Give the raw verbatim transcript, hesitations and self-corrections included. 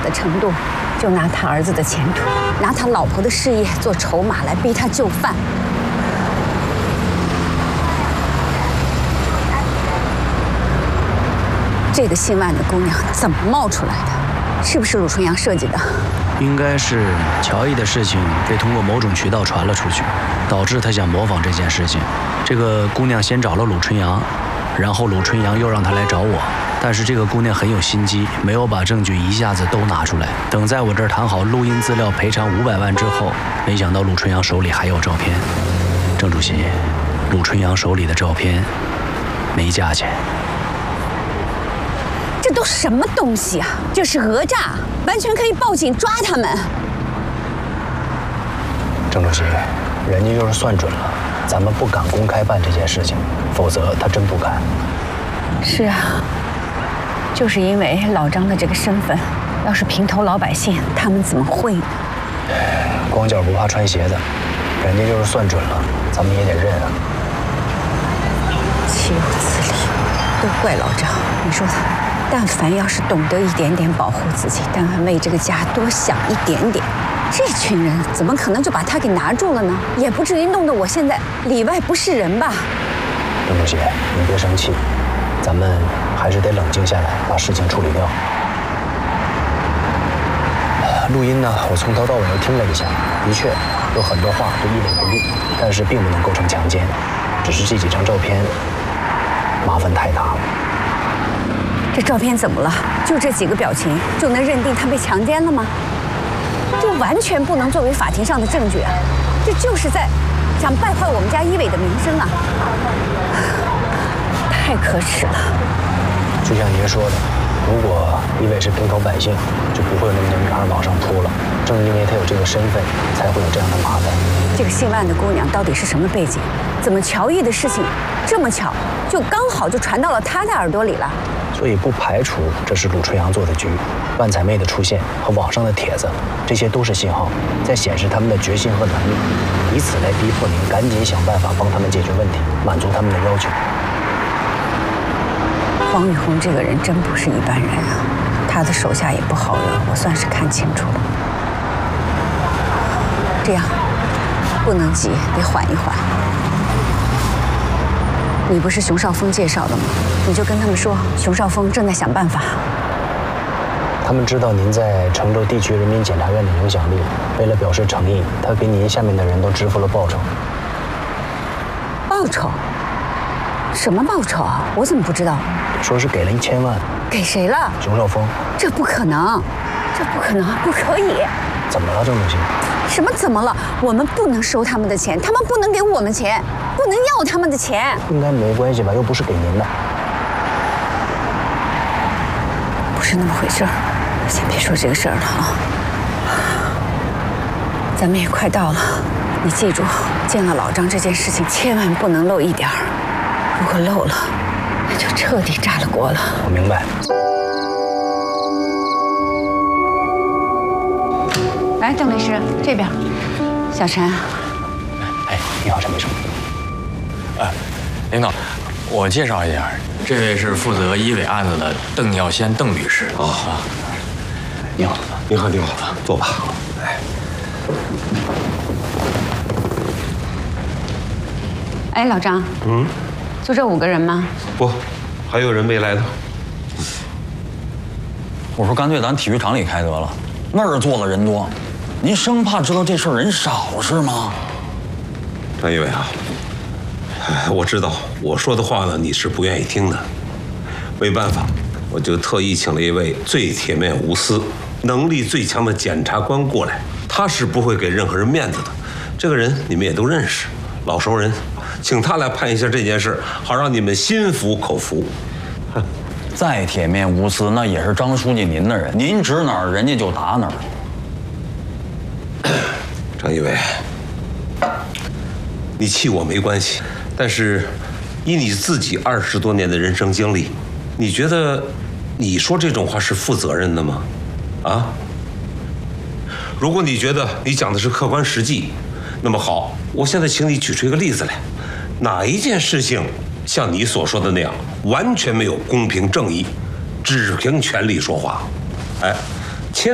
的程度，就拿他儿子的前途，拿他老婆的事业做筹码来逼他就范。这个姓万的姑娘怎么冒出来的？是不是鲁春阳设计的？ 应该是乔毅的事情被通过某种渠道传了出去，导致他想模仿这件事情。这个姑娘先找了鲁春阳，然后鲁春阳又让她来找我。但是这个姑娘很有心机，没有把证据一下子都拿出来。等在我这儿谈好录音资料赔偿五百万之后，没想到鲁春阳手里还有照片。郑主席，鲁春阳手里的照片没价钱。 这都什么东西啊？这是讹诈，完全可以报警抓他们。 郑主席，人家就是算准了，咱们不敢公开办这件事情，否则他真不敢。 是啊，就是因为老张的这个身份，要是平头老百姓，他们怎么会呢？ 光脚不怕穿鞋的，人家就是算准了，咱们也得认啊。 岂有此理！都怪老张，你说他。但凡要是懂得一点点保护自己，但凡为这个家多想一点点，这群人怎么可能就把他给拿住了呢？也不至于弄得我现在里外不是人吧？ 郑主席，你别生气，咱们还是得冷静下来，把事情处理掉。录音呢，我从头到尾又听了一下，的确有很多话对一磊不利，但是并不能构成强奸，只是这几张照片麻烦太大了。 这照片怎么了？就这几个表情就能认定他被强奸了吗？这完全不能作为法庭上的证据啊！这就是在想败坏我们家一伟的名声啊！太可耻了！ 就像爷说的，如果一伟是平头百姓，就不会有那么多女孩往上扑了。正因为他有这个身份，才会有这样的麻烦。 这个姓万的姑娘到底是什么背景？怎么乔毅的事情这么巧，就刚好就传到了他的耳朵里了？ 所以不排除这是鲁春阳做的局。万彩妹的出现和网上的帖子，这些都是信号，在显示他们的决心和能力，以此来逼迫您赶紧想办法帮他们解决问题，满足他们的要求。 黄雨红这个人真不是一般人啊，他的手下也不好惹，我算是看清楚了。这样，不能急，得缓一缓。你不是熊少峰介绍的吗？你就跟他们说，熊少峰正在想办法。 他们知道您在成州地区人民检察院的影响力，为了表示诚意，他给您下面的人都支付了报酬。 报酬？什么报酬啊？我怎么不知道？ 说是给了一千万。 给谁了？ 熊少峰。这不可能，这不可能，不可以。 怎么了，郑主席？ 什么怎么了？我们不能收他们的钱，他们不能给我们钱，不能要他们的钱。 应该没关系吧？又不是给您的。 不是那么回事儿，先别说这个事儿了啊。咱们也快到了，你记住，见了老张这件事情千万不能漏一点儿，如果漏了，那就彻底炸了锅了。 我明白。 来，邓律师这边，小陈。 哎，你好，陈秘书。 哎，领导，我介绍一下，这位是负责一伟案子的邓耀先邓律师。 哦， 啊， 你好，你好，你好，坐吧。哎， 哎，老张。嗯。就这五个人吗？ 不，还有人没来呢。 我说干脆咱体育场里开得了，那儿坐的人多。您生怕知道这事儿人少是吗？ 张一伟啊，我知道我说的话呢，你是不愿意听的。没办法，我就特意请了一位最铁面无私、能力最强的检察官过来，他是不会给任何人面子的。这个人你们也都认识，老熟人，请他来判一下这件事，好让你们心服口服。 再铁面无私，那也是张书记您的人，您指哪儿，人家就打哪儿。 张一伟，你气我没关系，但是以你自己二十多年的人生经历，你觉得你说这种话是负责任的吗？啊？如果你觉得你讲的是客观实际，那么好，我现在请你举出一个例子来，哪一件事情像你所说的那样，完全没有公平正义，只凭权力说话？哎。